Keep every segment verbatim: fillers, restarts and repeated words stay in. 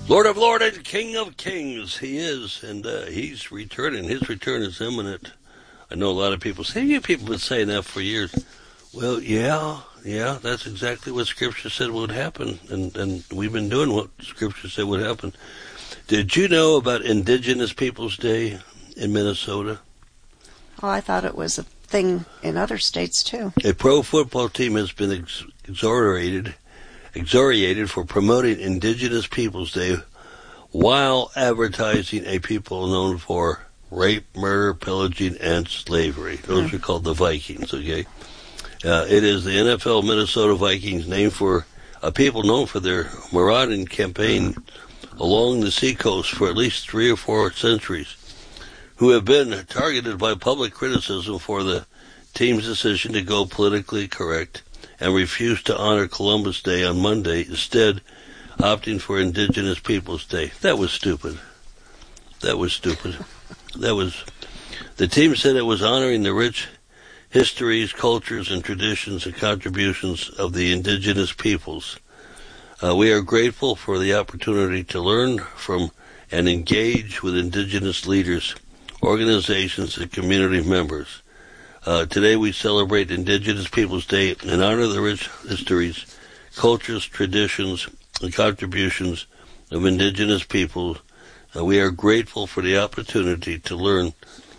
Lord of Lords and King of Kings, he is, and uh, he's returning. His return is imminent. I know a lot of people say, you people have been saying that for years. Well, yeah, yeah, that's exactly what Scripture said would happen, and, and we've been doing what Scripture said would happen. Did you know about Indigenous Peoples Day in Minnesota? Oh, I thought it was a thing in other states, too. A pro football team has been ex- exonerated, exonerated for promoting Indigenous Peoples Day while advertising a people known for rape, murder, pillaging, and slavery. Those mm. are called the Vikings, okay? Uh, it is the N F L Minnesota Vikings, named for a people known for their marauding campaign along the seacoast for at least three or four centuries, who have been targeted by public criticism for the team's decision to go politically correct and refuse to honor Columbus Day on Monday, instead opting for Indigenous Peoples Day. That was stupid. That was stupid. That was, the team said it was honoring the rich histories, cultures, and traditions and contributions of the indigenous peoples. Uh, we are grateful for the opportunity to learn from and engage with indigenous leaders, organizations, and community members. Uh, today we celebrate Indigenous Peoples Day and honor the rich histories, cultures, traditions, and contributions of indigenous peoples. Uh, we are grateful for the opportunity to learn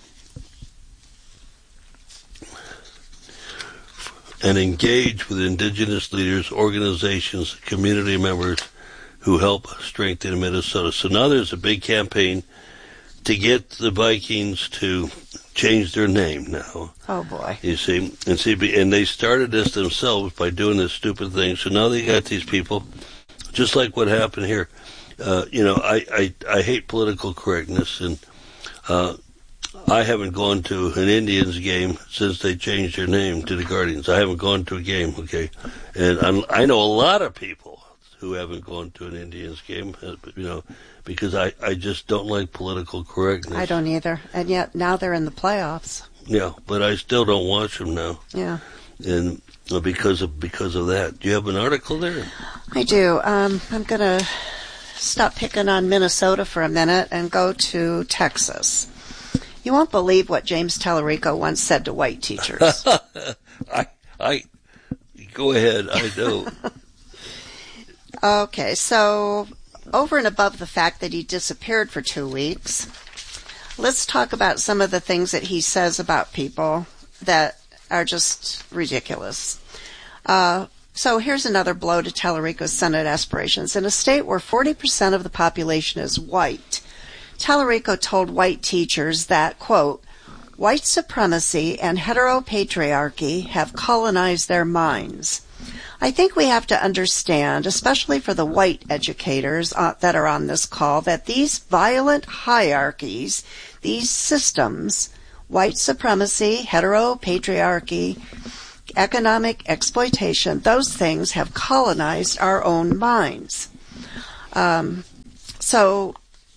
and engage with indigenous leaders, organizations, community members who help strengthen Minnesota. So now there's a big campaign to get the Vikings to change their name now. Oh, boy. You see, and see, and they started this themselves by doing this stupid thing. So now they got these people, just like what happened here. Uh, you know, I, I, I hate political correctness, and uh, I haven't gone to an Indians game since they changed their name to the Guardians. I haven't gone to a game, okay? And I'm, I know a lot of people who haven't gone to an Indians game, you know, because I, I just don't like political correctness. I don't either. And yet now they're in the playoffs. Yeah, but I still don't watch them now. Yeah. And because of because of that. Do you have an article there? I do. Um, I'm going to stop picking on Minnesota for a minute and go to Texas. You won't believe what James Tallarico once said to white teachers. I, I, go ahead. I know. Okay, so over and above the fact that he disappeared for two weeks, let's talk about some of the things that he says about people that are just ridiculous. Uh, so here's another blow to Tallarico's Senate aspirations. In a state where forty percent of the population is white, Tallarico told white teachers that, quote, white supremacy and heteropatriarchy have colonized their minds. I think we have to understand, especially for the white educators uh, that are on this call, that these violent hierarchies, these systems, white supremacy, heteropatriarchy, economic exploitation, those things have colonized our own minds. Um, so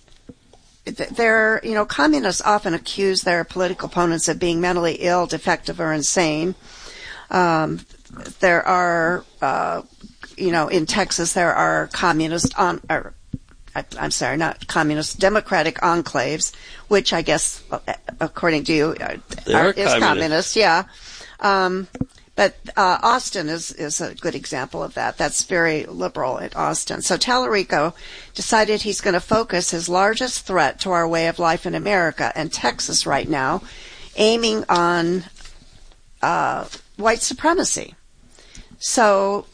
they're, you know, communists often accuse their political opponents of being mentally ill, defective, or insane. Um, there are, uh, you know, in Texas there are communist, on, or, I, I'm sorry, not communist, democratic enclaves, which I guess, according to you, are, are is communist. communist, yeah. Um, but uh, Austin is, is a good example of that. That's very liberal at Austin. So Tallarico decided he's going to focus his largest threat to our way of life in America and Texas right now, aiming on uh, white supremacy. So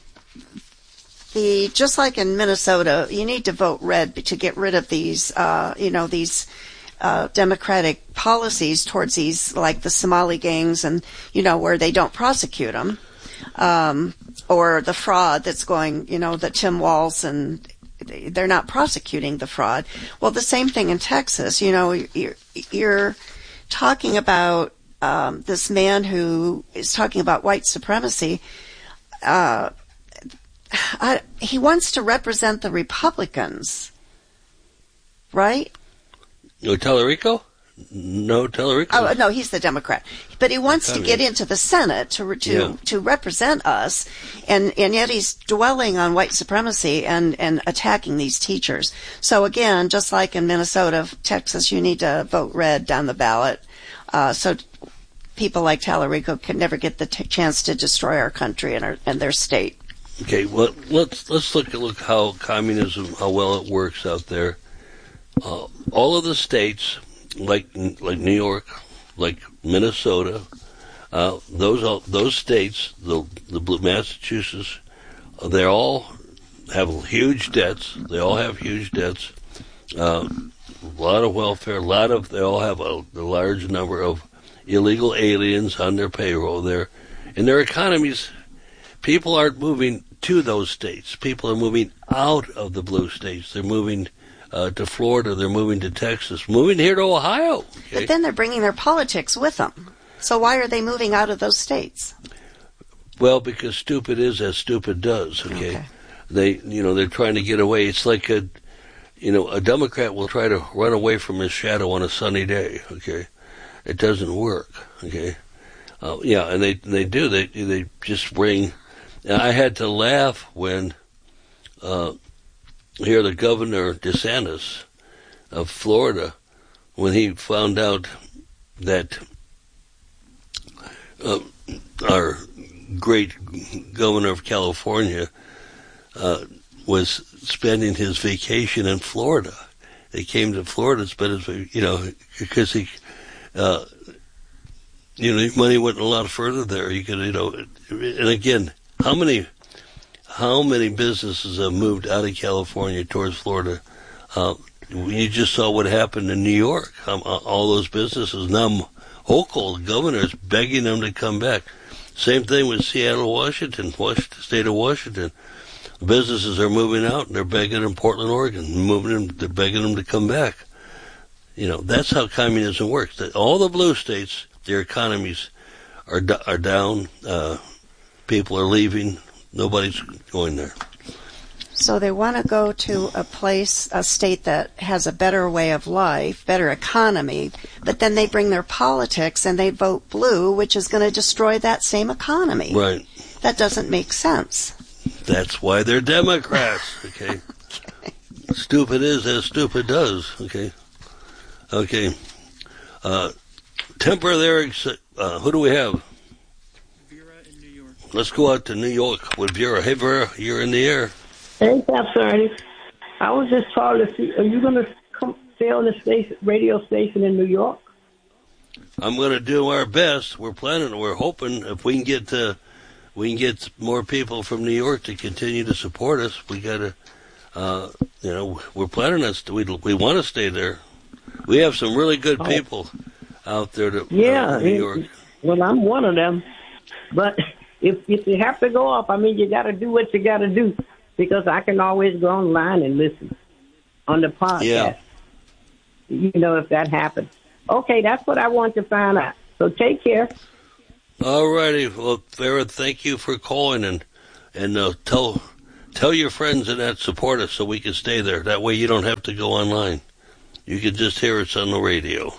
the just like in Minnesota, you need to vote red to get rid of these, uh, you know, these uh, democratic policies towards these, like the Somali gangs, and you know where they don't prosecute them, um, or the fraud that's going, you know, the Tim Walz, and they're not prosecuting the fraud. Well, the same thing in Texas. You know, you're, you're talking about um, this man who is talking about white supremacy. Uh, I, he wants to represent the Republicans, right? No, Tallarico? No, Tellerico. Oh no, he's the Democrat, but he wants to get into the Senate to to yeah. to represent us, and and yet he's dwelling on white supremacy and and attacking these teachers. So again, just like in Minnesota, Texas, you need to vote red down the ballot. Uh, so people like Tallarico can never get the t- chance to destroy our country and our and their state. Okay, well let's let's look at look how communism, how well it works out there. Uh, all of the states, like like New York, like Minnesota, uh, those those states, the the Massachusetts, uh, they all have huge debts. They all have huge debts. Uh, a lot of welfare. A lot of they all have a, a large number of illegal aliens on their payroll there, in their economies. People aren't moving to those states. People are moving out of the blue states. They're moving. Uh, to Florida, they're moving to Texas, moving here to Ohio. Okay? But then they're bringing their politics with them. So why are they moving out of those states? Well, because stupid is as stupid does. Okay, okay. They, you know, they're trying to get away. It's like a, you know, a Democrat will try to run away from his shadow on a sunny day. Okay, it doesn't work. Okay, uh, yeah, and they they do. They they just bring. And I had to laugh when. Uh, Here, the governor DeSantis of Florida, when he found out that uh, our great governor of California uh, was spending his vacation in Florida. He came to Florida to spend his, you know, because he, uh, you know, money went a lot further there. You could, you know, and again, how many. How many businesses have moved out of California towards Florida? Uh, you just saw what happened in New York. Um, all those businesses, now Hochul, the governor, is begging them to come back. Same thing with Seattle, Washington, Washington, state of Washington. Businesses are moving out, and they're begging them, Portland, Oregon, moving them, they're begging them to come back. You know, that's how communism works. That all the blue states, their economies are are down. Uh, people are leaving. Nobody's going there. So they want to go to a place, a state that has a better way of life, better economy, but then they bring their politics and they vote blue, which is going to destroy that same economy. Right. That doesn't make sense. That's why they're Democrats, okay? okay. Stupid is as stupid does, okay? Okay. Uh, temper there, uh, who do we have? Let's go out to New York with Vera. Hey, Vera, you're in the air. Hey, Pastor Ernie. I was just calling to see, are you going to come stay on the station, radio station in New York? I'm going to do our best. We're planning, we're hoping if we can get to, we can get more people from New York to continue to support us. We got to, uh, you know, we're planning us. We we want to stay there. We have some really good people oh. out there to yeah, uh, New York. It, well, I'm one of them, but. If if you have to go off, I mean, you got to do what you got to do, because I can always go online and listen on the podcast. Yeah. You know, if that happens. Okay, that's what I want to find out. So take care. All righty. Well, Vera, thank you for calling, and and uh, tell tell your friends and that support us so we can stay there. That way you don't have to go online. You can just hear us on the radio.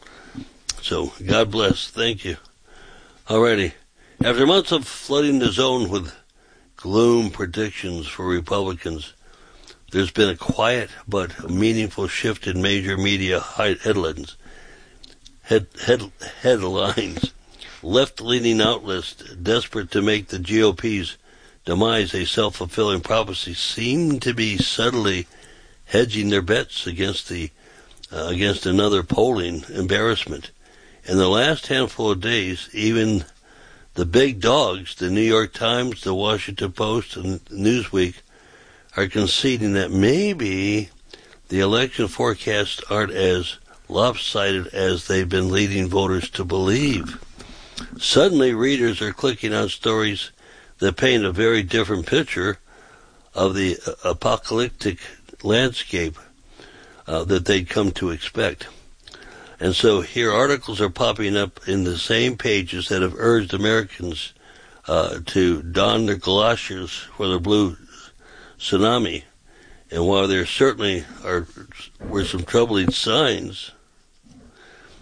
So God bless. Thank you. All righty. After months of flooding the zone with gloom predictions for Republicans, there's been a quiet but meaningful shift in major media headlines. Head, head, headlines. Left-leaning outlets desperate to make the G O P's demise a self-fulfilling prophecy seem to be subtly hedging their bets against the uh, against another polling embarrassment. In the last handful of days, even the big dogs, the New York Times, the Washington Post, and Newsweek, are conceding that maybe the election forecasts aren't as lopsided as they've been leading voters to believe. Suddenly, readers are clicking on stories that paint a very different picture of the apocalyptic landscape uh, that they'd come to expect. And so here articles are popping up in the same pages that have urged Americans uh, to don their galoshes for the blue tsunami. And while there certainly are were some troubling signs,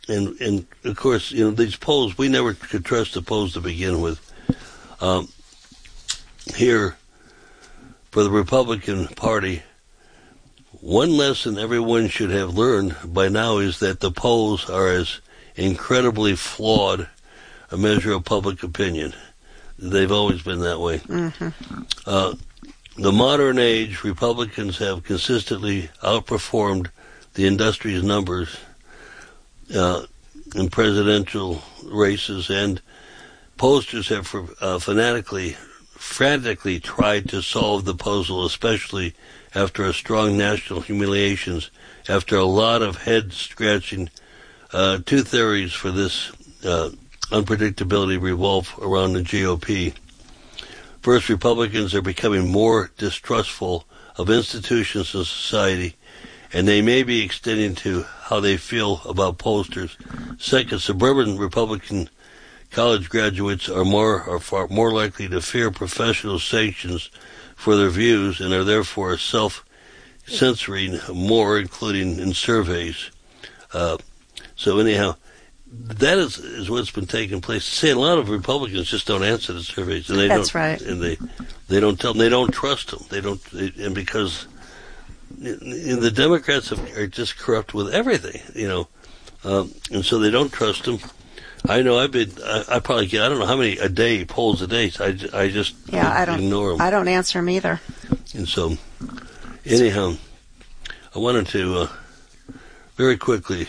and, and of course, you know, these polls, we never could trust the polls to begin with. Um, here, for the Republican Party, one lesson everyone should have learned by now is that the polls are as incredibly flawed a measure of public opinion. They've always been that way. Mm-hmm. Uh, the modern age, Republicans have consistently outperformed the industry's numbers uh, in presidential races, and pollsters have uh, fanatically, frantically tried to solve the puzzle, especially after a strong national humiliations, after a lot of head-scratching. Uh, two theories for this uh, unpredictability revolve around the G O P. First, Republicans are becoming more distrustful of institutions in society, and they may be extending to how they feel about pollsters. Second, suburban Republican college graduates are more are far more likely to fear professional sanctions for their views and are therefore self-censoring more, including in surveys. Uh, so anyhow, that is, is what's been taking place. See, a lot of Republicans just don't answer the surveys, and they That's don't. right. And they they don't tell them. They don't trust them. They don't, they, and because and the Democrats have, are just corrupt with everything, you know, um, and so they don't trust them. I know I've been, I, I probably get, I don't know how many a day, polls a day, so I, I just yeah, I don't, ignore them. I don't answer them either. And so, anyhow, I wanted to uh, very quickly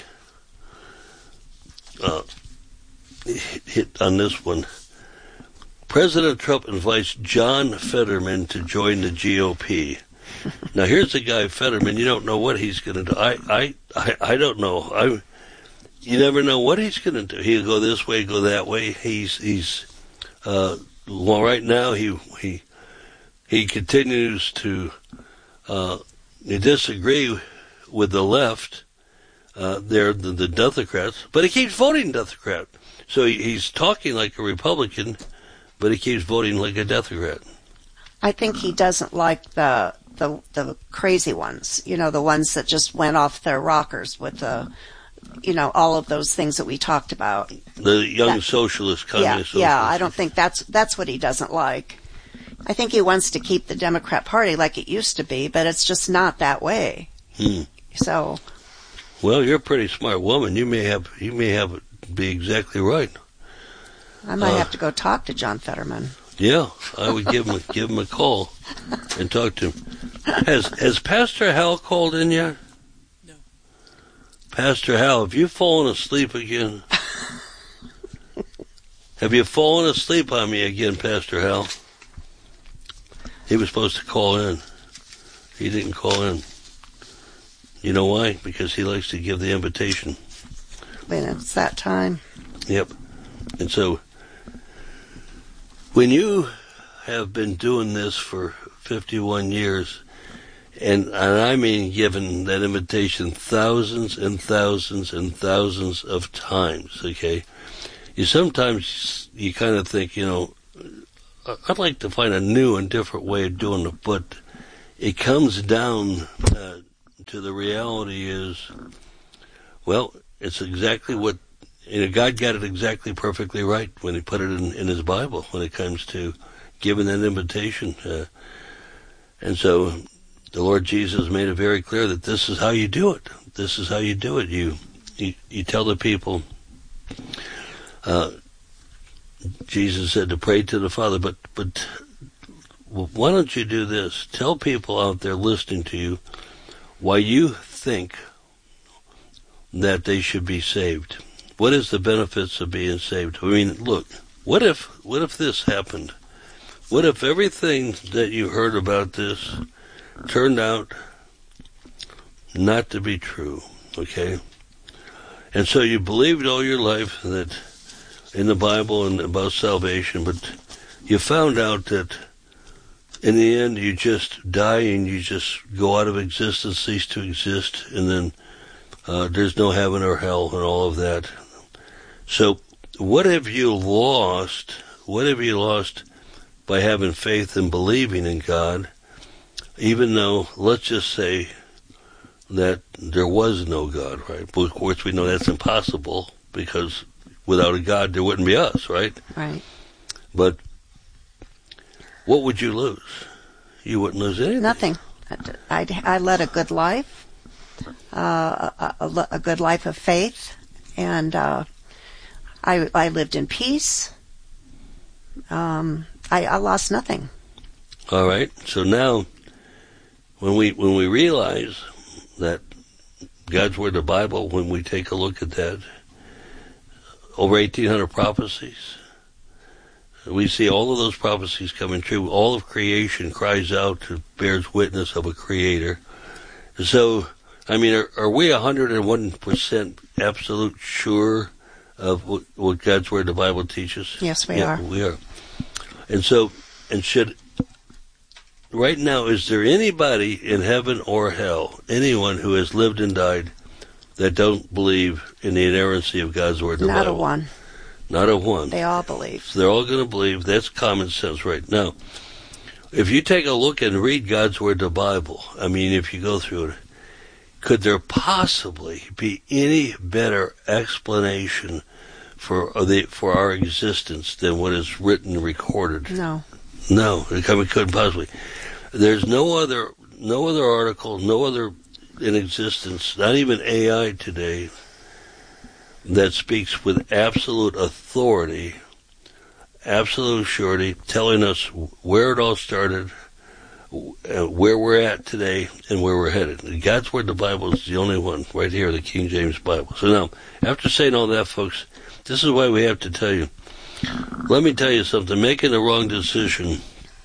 uh, hit on this one. President Trump invites John Fetterman to join the G O P. Now, here's the guy, Fetterman. You don't know what he's going to do. I, I, I, I don't know. I, you never know what he's going to do. He'll go this way, go that way. He's, he's, uh, well, right now he, he, he continues to, uh, disagree with the left. Uh, they're the, the Democrats, but he keeps voting Democrat. So he, he's talking like a Republican, but he keeps voting like a Democrat. I think he doesn't like the the the crazy ones, you know, the ones that just went off their rockers with the, you know, all of those things that we talked about. The young that, socialist, communist. Yeah, yeah. Socialist. I don't think that's that's what he doesn't like. I think he wants to keep the Democrat Party like it used to be, but it's just not that way. Hmm. So. Well, you're a pretty smart woman. You may have you may have it be exactly right. I might uh, have to go talk to John Fetterman. Yeah, I would give him a, give him a call and talk to him. Has has Pastor Hal called in yet? No. Pastor Hal, have you fallen asleep again? Have you fallen asleep on me again, Pastor Hal? He was supposed to call in. He didn't call in. You know why? Because he likes to give the invitation. When it's that time. Yep. And so, when you have been doing this for fifty-one years, and, and I mean given that invitation thousands and thousands and thousands of times, okay, you sometimes, you kind of think, you know, I'd like to find a new and different way of doing it, but it comes down uh, to the reality is, well, it's exactly what, you know, God got it exactly perfectly right when he put it in, in his Bible when it comes to giving that invitation. Uh, and so the Lord Jesus made it very clear that this is how you do it. This is how you do it. You, you, you tell the people, uh, Jesus said to pray to the Father, but, but why don't you do this? Tell people out there listening to you why you think that they should be saved. What is the benefits of being saved? I mean, look, what if, what if this happened? What if everything that you heard about this turned out not to be true, okay? And so you believed all your life that in the Bible and about salvation, but you found out that in the end you just die and you just go out of existence, cease to exist, and then uh, there's no heaven or hell and all of that. So what have you lost? What have you lost by having faith and believing in God, even though, let's just say, that there was no God, right? But of course we know that's impossible, because without a God there wouldn't be us, right? Right. But what would you lose? You wouldn't lose anything. Nothing. I, I led a good life, uh, a, a, a good life of faith, and uh, I, I lived in peace. Um, I, I lost nothing. All right. So now, when we when we realize that God's Word, the Bible, when we take a look at that, over eighteen hundred prophecies, we see all of those prophecies coming true. All of creation cries out, to bears witness of a Creator. So, I mean, are, are we one hundred one percent absolute sure of what, what God's Word, the Bible, teaches? Yes, we yeah, are. we are. And so, and should, right now, is there anybody in heaven or hell, anyone who has lived and died, that don't believe in the inerrancy of God's Word, the Not Bible? a one. Not a one. They all believe. So they're all going to believe. That's common sense right now. If you take a look and read God's Word, the Bible, I mean, if you go through it, could there possibly be any better explanation for the for our existence than what is written and recorded? No. No, it couldn't possibly. There's no other no other article, no other in existence, not even A I today, that speaks with absolute authority, absolute surety, telling us where it all started, where we're at today, and where we're headed. God's Word, the Bible, is the only one right here, the King James Bible. So now, after saying all that, folks, this is why we have to tell you. Let me tell you something. Making the wrong decision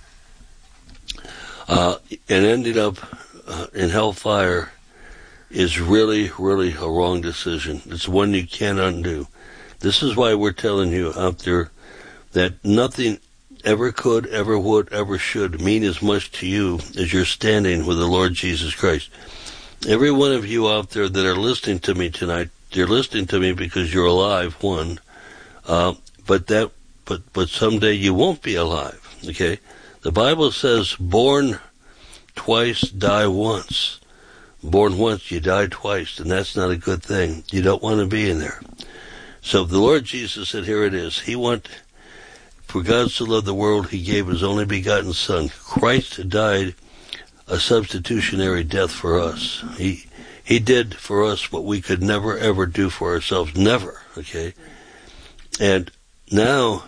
uh, and ending up uh, in hellfire is really, really a wrong decision. It's one you can't undo. This is why we're telling you out there that nothing ever could, ever would, ever should mean as much to you as you're standing with the Lord Jesus Christ. Every one of you out there that are listening to me tonight, you're listening to me because you're alive, one, uh, but that, but, but someday you won't be alive, okay? The Bible says, born twice, die once. Born once, you die twice, and that's not a good thing. You don't want to be in there. So the Lord Jesus said, here it is. He want, for God so loved the world, He gave His only begotten Son. Christ died a substitutionary death for us. He He did for us what we could never, ever do for ourselves. Never, okay? And now,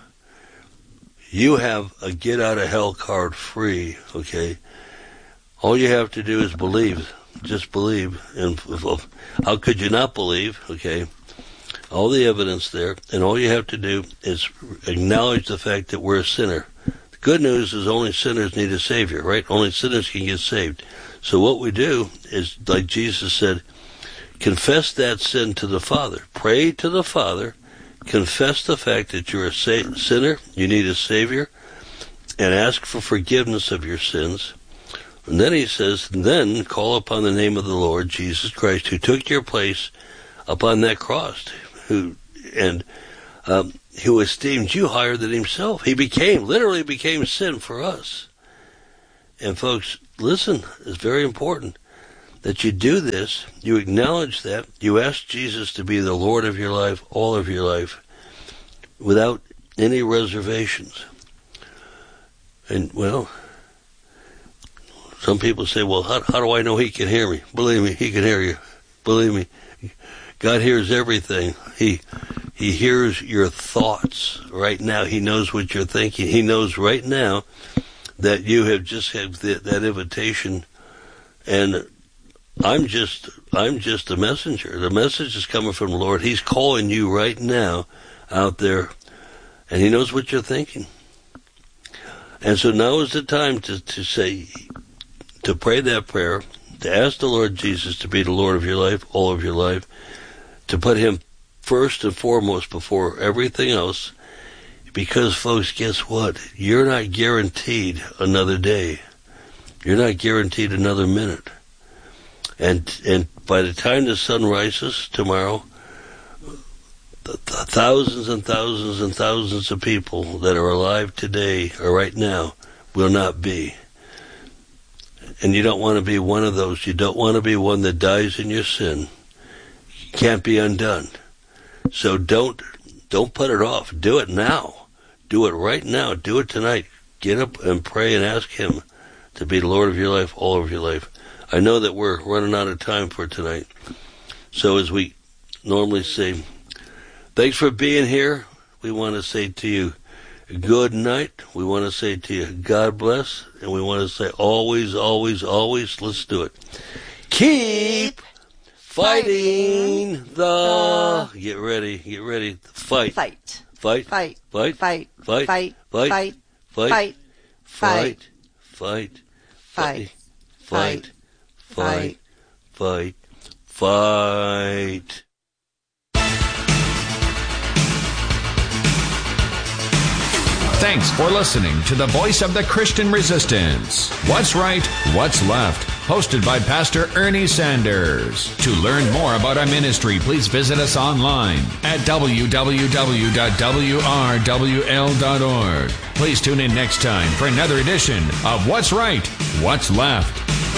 you have a get-out-of-hell card free, okay? All you have to do is believe. Just believe. And how could you not believe? Okay. All the evidence there. And all you have to do is acknowledge the fact that we're a sinner. The good news is only sinners need a Savior, right? Only sinners can get saved. So what we do is, like Jesus said, confess that sin to the Father. Pray to the Father. Confess the fact that you're a sa- sinner. You need a Savior. And ask for forgiveness of your sins. And then he says, then call upon the name of the Lord Jesus Christ, who took your place upon that cross, who and um, who esteemed you higher than himself. He became, literally became sin for us. And folks, listen, it's very important that you do this. You acknowledge that. You ask Jesus to be the Lord of your life, all of your life, without any reservations. And, well, some people say, well, how, how do I know He can hear me? Believe me, He can hear you. Believe me. God hears everything. He He hears your thoughts right now. He knows what you're thinking. He knows right now that you have just had the, that invitation, and I'm just I'm just a messenger. The message is coming from the Lord. He's calling you right now out there, and He knows what you're thinking. And so now is the time to, to say, to pray that prayer, to ask the Lord Jesus to be the Lord of your life, all of your life, to put Him first and foremost before everything else, because, folks, guess what? You're not guaranteed another day. You're not guaranteed another minute. And and by the time the sun rises tomorrow, the, the thousands and thousands and thousands of people that are alive today or right now will not be. And you don't want to be one of those. You don't want to be one that dies in your sin. You can't be undone. So don't don't put it off. Do it now. Do it right now. Do it tonight. Get up and pray and ask him to be the Lord of your life, all of your life. I know that we're running out of time for tonight. So as we normally say, thanks for being here. We want to say to you, good night. We want to say to you, God bless. And we want to say always, always, always, let's do it. Keep fighting, fighting the... the... Get ready, get ready. Fight. Fight. Fight. Fight. Fight. Fight. Fight. Fight. Fight. Fight. Fight. Fight. Fight. Fight. Fight. Fight. Fight. Fight. Thanks for listening to the Voice of the Christian Resistance. What's Right, What's Left? Hosted by Pastor Ernie Sanders. To learn more about our ministry, please visit us online at w w w dot w r w l dot org. Please tune in next time for another edition of What's Right, What's Left.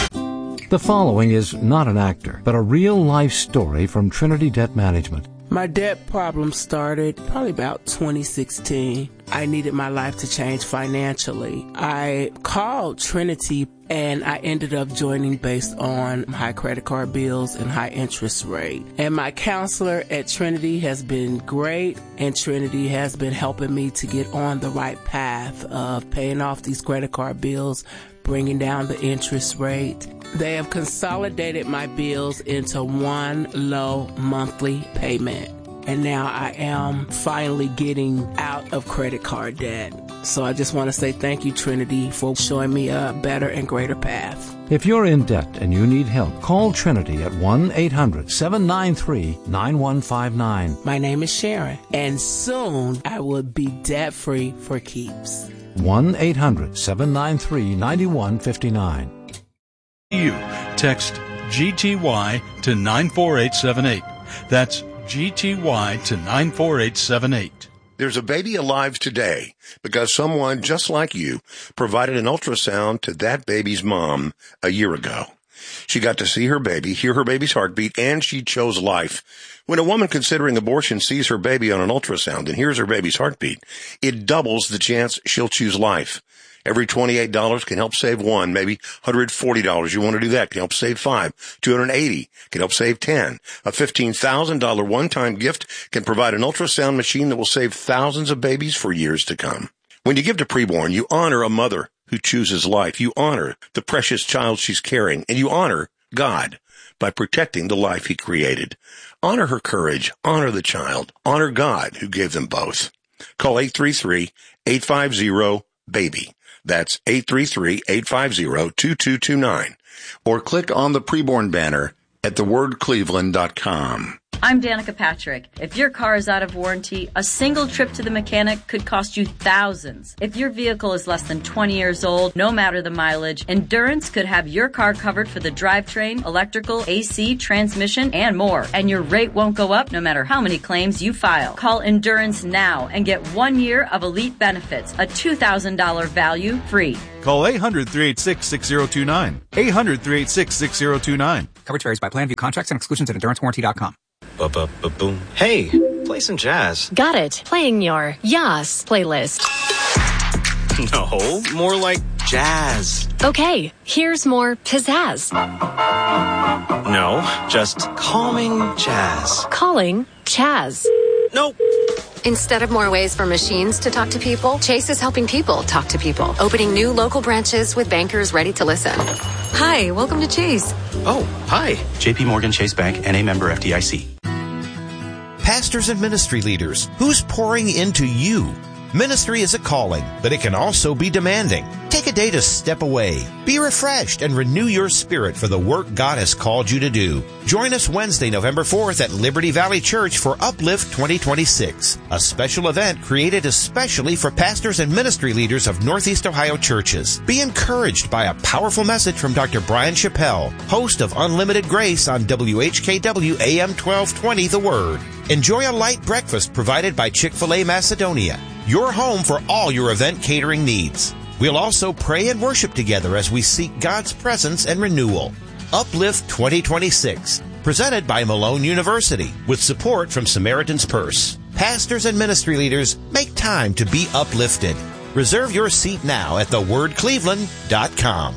The following is not an actor, but a real-life story from Trinity Debt Management. My debt problem started probably about twenty sixteen. I needed my life to change financially. I called Trinity and I ended up joining based on high credit card bills and high interest rate. And my counselor at Trinity has been great, and Trinity has been helping me to get on the right path of paying off these credit card bills, bringing down the interest rate. They have consolidated my bills into one low monthly payment. And now I am finally getting out of credit card debt. So I just want to say thank you, Trinity, for showing me a better and greater path. If you're in debt and you need help, call Trinity at one eight hundred seven nine three nine one five nine. My name is Sharon, and soon I will be debt-free for keeps. one eight hundred seven nine three nine one five nine. You text G T Y to nine four eight seven eight. That's G T Y to nine four eight seven eight. There's a baby alive today because someone just like you provided an ultrasound to that baby's mom a year ago. She got to see her baby, hear her baby's heartbeat, and she chose life. When a woman considering abortion sees her baby on an ultrasound and hears her baby's heartbeat, it doubles the chance she'll choose life. Every twenty-eight dollars can help save one, maybe one hundred forty dollars. You want to do that, can help save five. two hundred eighty dollars can help save ten. A fifteen thousand dollars one-time gift can provide an ultrasound machine that will save thousands of babies for years to come. When you give to Preborn, you honor a mother who chooses life. You honor the precious child she's carrying, and you honor God by protecting the life he created. Honor her courage, honor the child, honor God who gave them both. Call eight three three, eight five zero, BABY. That's eight three three, eight five zero, two two two nine. Or click on the Preborn banner at the word cleveland dot com. I'm Danica Patrick. If your car is out of warranty, a single trip to the mechanic could cost you thousands. If your vehicle is less than twenty years old, no matter the mileage, Endurance could have your car covered for the drivetrain, electrical, A C, transmission, and more. And your rate won't go up no matter how many claims you file. Call Endurance now and get one year of elite benefits, a two thousand dollars value free. Call eight hundred, three eight six, six zero two nine. eight hundred, three eight six, six zero two nine. Coverage varies by plan. View contracts and exclusions at endurance warranty dot com. Ba-ba-ba-boom. Hey, play some jazz. Got it. Playing your Yas playlist. No, more like jazz. Okay, here's more pizzazz. No, just calming jazz. Calling Chaz. Nope. Instead of more ways for machines to talk to people, Chase is helping people talk to people, opening new local branches with bankers ready to listen. Hi, welcome to Chase. Oh, hi. J P Morgan Chase Bank, N A member F D I C. Pastors and ministry leaders, who's pouring into you? Ministry is a calling, but it can also be demanding. Take a day to step away, be refreshed, and renew your spirit for the work God has called you to do. Join us Wednesday, November fourth at Liberty Valley Church for Uplift twenty twenty-six, a special event created especially for pastors and ministry leaders of Northeast Ohio churches. Be encouraged by a powerful message from Doctor Brian Chappell, host of Unlimited Grace on W H K W A M twelve twenty The Word. Enjoy a light breakfast provided by Chick-fil-A Macedonia, your home for all your event catering needs. We'll also pray and worship together as we seek God's presence and renewal. Uplift twenty twenty-six, presented by Malone University, with support from Samaritan's Purse. Pastors and ministry leaders, make time to be uplifted. Reserve your seat now at the word cleveland dot com.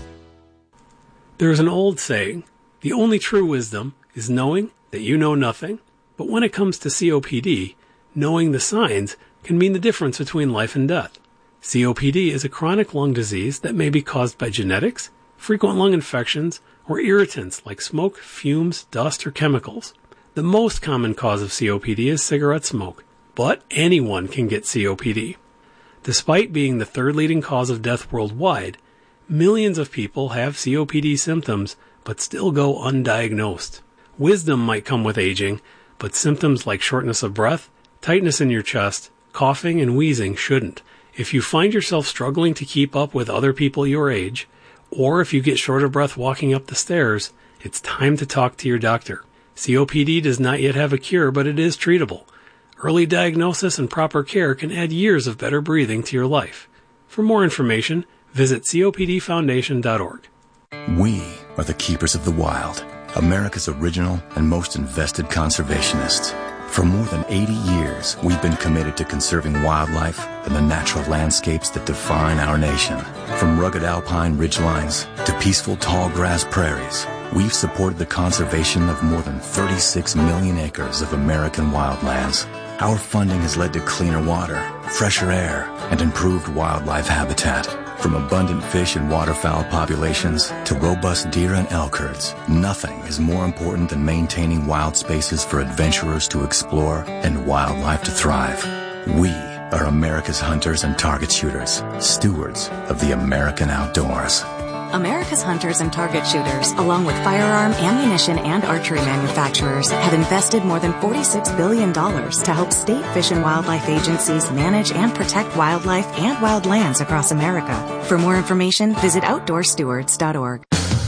There's an old saying, the only true wisdom is knowing that you know nothing. But when it comes to C O P D, knowing the signs can mean the difference between life and death. C O P D is a chronic lung disease that may be caused by genetics, frequent lung infections, or irritants like smoke, fumes, dust, or chemicals. The most common cause of C O P D is cigarette smoke, but anyone can get C O P D. Despite being the third leading cause of death worldwide, millions of people have C O P D symptoms but still go undiagnosed. Wisdom might come with aging, but symptoms like shortness of breath, tightness in your chest, coughing, and wheezing shouldn't. If you find yourself struggling to keep up with other people your age, or if you get short of breath walking up the stairs, it's time to talk to your doctor. C O P D does not yet have a cure, but it is treatable. Early diagnosis and proper care can add years of better breathing to your life. For more information, visit C O P D foundation dot org. We are the keepers of the wild, America's original and most invested conservationists. For more than eighty years, we've been committed to conserving wildlife and the natural landscapes that define our nation. From rugged alpine ridgelines to peaceful tall grass prairies, we've supported the conservation of more than thirty-six million acres of American wildlands. Our funding has led to cleaner water, fresher air, and improved wildlife habitat. From abundant fish and waterfowl populations to robust deer and elk herds, nothing is more important than maintaining wild spaces for adventurers to explore and wildlife to thrive. We are America's hunters and target shooters, stewards of the American outdoors. America's hunters and target shooters, along with firearm, ammunition, and archery manufacturers, have invested more than forty-six billion dollars to help state fish and wildlife agencies manage and protect wildlife and wildlands across America. For more information, visit outdoor stewards dot org.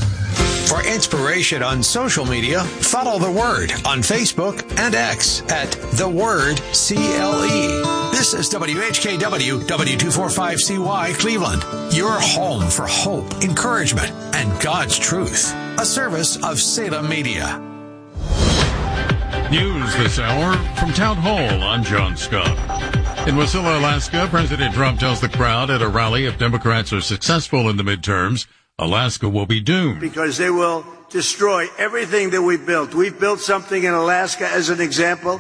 For inspiration on social media, follow The Word on Facebook and X at The Word C L E. This is W H K W, W two forty-five C Y, Cleveland. Your home for hope, encouragement, and God's truth. A service of Salem Media. News this hour from Town Hall. I'm John Scott. In Wasilla, Alaska, President Trump tells the crowd at a rally if Democrats are successful in the midterms, Alaska will be doomed. Because they will destroy everything that we've built. We've built something in Alaska, as an example,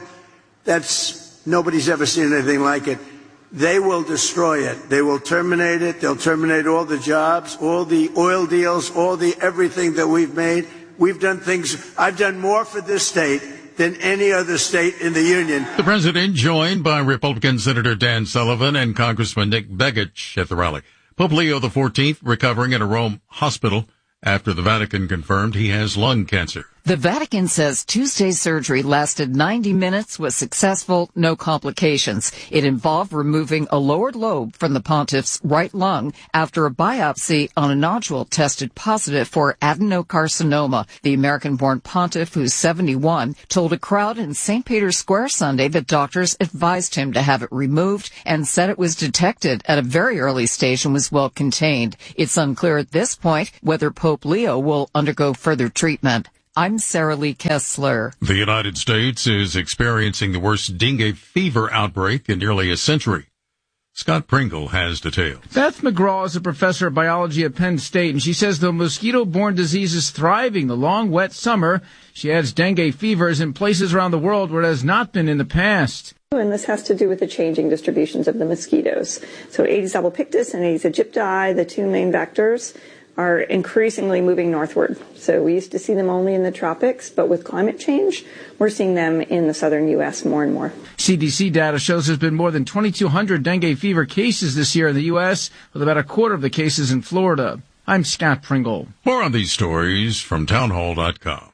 that's nobody's ever seen anything like it. They will destroy it. They will terminate it. They'll terminate all the jobs, all the oil deals, all the everything that we've made. We've done things. I've done more for this state than any other state in the union. The president joined by Republican Senator Dan Sullivan and Congressman Nick Begich at the rally. Pope Leo the fourteenth recovering at a Rome hospital after the Vatican confirmed he has lung cancer. The Vatican says Tuesday's surgery lasted ninety minutes, was successful, no complications. It involved removing a lowered lobe from the pontiff's right lung after a biopsy on a nodule tested positive for adenocarcinoma. The American-born pontiff, who's seventy-one, told a crowd in Saint Peter's Square Sunday that doctors advised him to have it removed and said it was detected at a very early stage and was well contained. It's unclear at this point whether Pope Leo will undergo further treatment. I'm Sarah Lee Kessler. The United States is experiencing the worst dengue fever outbreak in nearly a century. Scott Pringle has details. Beth McGraw is a professor of biology at Penn State, and she says the mosquito-borne disease is thriving the long, wet summer. She adds dengue fever is in places around the world where it has not been in the past. And this has to do with the changing distributions of the mosquitoes. So Aedes albopictus and Aedes aegypti, the two main vectors, are increasingly moving northward. So we used to see them only in the tropics, but with climate change, we're seeing them in the southern U S more and more. C D C data shows there's been more than twenty-two hundred dengue fever cases this year in the U S, with about a quarter of the cases in Florida. I'm Scott Pringle. More on these stories from townhall dot com.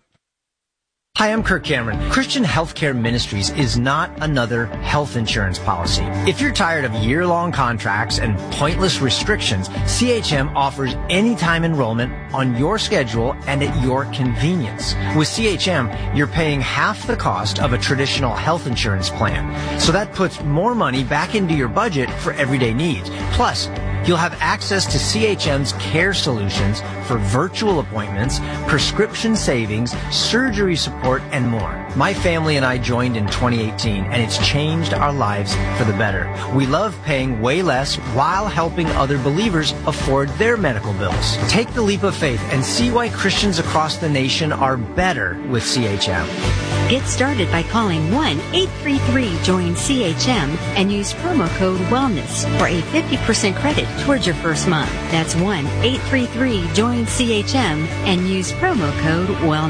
Hi, I'm Kirk Cameron. Christian Healthcare Ministries is not another health insurance policy. If you're tired of year-long contracts and pointless restrictions, C H M offers anytime enrollment on your schedule and at your convenience. With C H M, you're paying half the cost of a traditional health insurance plan. So that puts more money back into your budget for everyday needs. Plus, You'll have access to C H M's care solutions for virtual appointments, prescription savings, surgery support, and more. My family and I joined in twenty eighteen, and it's changed our lives for the better. We love paying way less while helping other believers afford their medical bills. Take the leap of faith and see why Christians across the nation are better with C H M. Get started by calling one eight three three join C H M and use promo code WELLNESS for a fifty percent credit towards your first month. That's one eight three three join C H M and use promo code WELLNESS.